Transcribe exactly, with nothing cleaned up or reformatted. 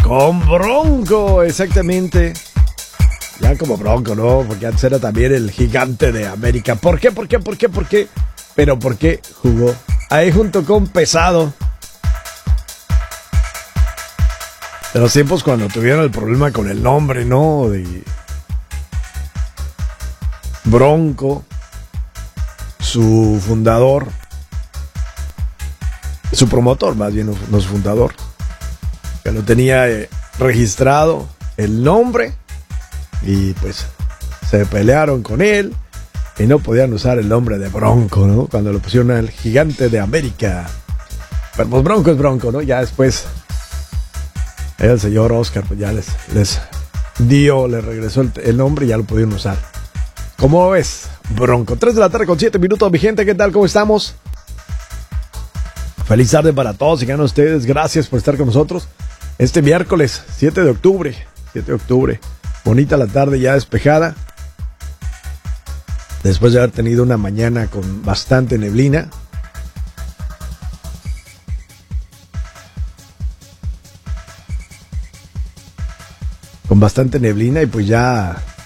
Con Bronco, exactamente. Ya como Bronco, ¿no? Porque antes era también el gigante de América. ¿Por qué? ¿Por qué? ¿Por qué? ¿Por qué? Pero ¿por qué jugó ahí junto con Pesado? De los tiempos cuando tuvieron el problema con el nombre, ¿no? De Bronco, su fundador, su promotor más bien, no su fundador, que lo tenía eh, registrado el nombre y pues se pelearon con él y no podían usar el nombre de Bronco, ¿no? Cuando lo pusieron al gigante de América. Pero pues Bronco es Bronco, ¿no? Ya después el señor Oscar pues ya les, les dio, le regresó el, el nombre y ya lo pudieron usar. ¿Cómo ves? Bronco. tres de la tarde con siete minutos, mi gente, ¿qué tal? ¿Cómo estamos? Feliz tarde para todos y ganan ustedes. Gracias por estar con nosotros. Este miércoles, siete de octubre. siete de octubre. Bonita la tarde ya despejada. Después de haber tenido una mañana con bastante neblina. Con bastante neblina y pues ya